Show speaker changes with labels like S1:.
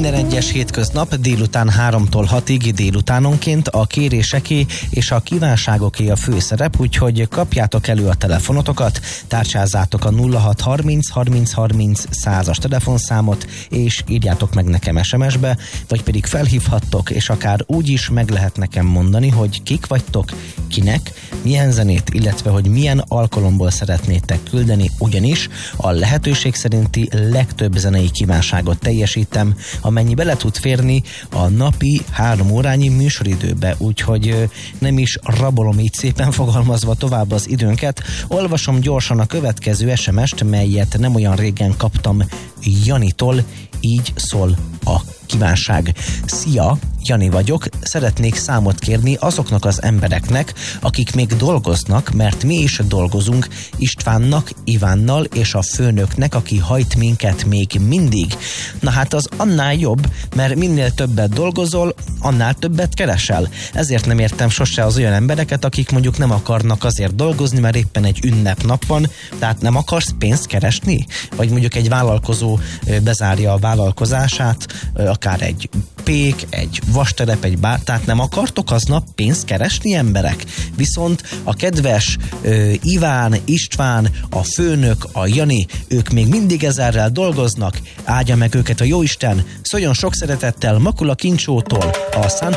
S1: Minden egyes hétköznap délután 3-tól 6-ig délutánonként a kéréseké és a kívánságoké a főszerep, úgyhogy kapjátok elő a telefonotokat, tárcsázzátok a 0630 30 30 100-as telefonszámot, és írjátok meg nekem SMS-be, vagy pedig felhívhattok, és akár úgy is meg lehet nekem mondani, hogy kik vagytok, kinek, milyen zenét, illetve hogy milyen alkalomból szeretnétek küldeni, ugyanis a lehetőség szerinti legtöbb zenei kívánságot teljesítem, amennyi bele tud férni a napi 3 órányi műsoridőbe, úgyhogy nem is rabolom így szépen fogalmazva tovább az időnket. Olvasom gyorsan a következő SMS-t, melyet nem olyan régen kaptam Janitól, így szól a kívánság. Szia, Jani vagyok, szeretnék számot kérni azoknak az embereknek, akik még dolgoznak, mert mi is dolgozunk, Istvánnak, Ivánnal és a főnöknek, aki hajt minket még mindig. Na hát az annál jobb, mert minél többet dolgozol, annál többet keresel. Ezért nem értem sose az olyan embereket, akik mondjuk nem akarnak azért dolgozni, mert éppen egy ünnepnap van, tehát nem akarsz pénzt keresni? Vagy mondjuk egy vállalkozó bezárja a vállalkozását, akár egy pék, egy vastelep, egy bár, tehát nem akartok aznap pénzt keresni, emberek? Viszont a kedves Iván, István, a főnök, a Jani, ők még mindig ezerrel dolgoznak, áldja meg őket a jóisten, szóljon sok szeretettel Makula Kincsótól, a Santa